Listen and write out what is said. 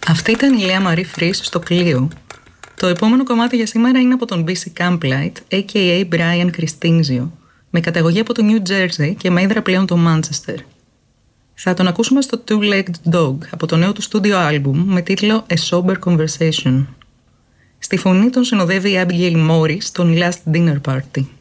Αυτή ήταν η Λέα Μαρή Φρύς στο Κλείο. Το επόμενο κομμάτι για σήμερα είναι από τον BC Camplight, a.k.a. Brian Cristinzio, με καταγωγή από το New Jersey και με έδρα πλέον το Manchester. Θα τον ακούσουμε στο Two-Legged Dog από το νέο του στούντιο άλμπουμ με τίτλο A Sober Conversation. Στη φωνή τον συνοδεύει η Abigail Morris των Last Dinner Party.